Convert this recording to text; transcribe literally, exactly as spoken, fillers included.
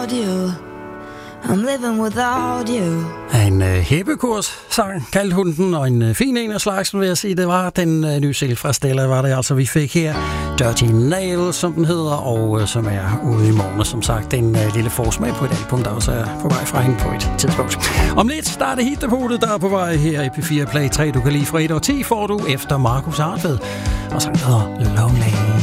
without you. I'm living without you. En uh, hæppekurs-sang kaldte hun den, og en uh, fin en af slagsen, vil jeg sige. Det var den uh, nye single fra Stella, var det altså, vi fik her. Dirty Nail, som den hedder, og uh, som er ude i morgen, som sagt. En uh, lille forsmag på et album, der også er på vej fra hende på et tidspunkt. Om lidt, der er det hitdepotet, der er på vej her i P fire Play tre. Du kan lige fra et og ti får du efter Markus Hartved. Og sangen hedder Lonely.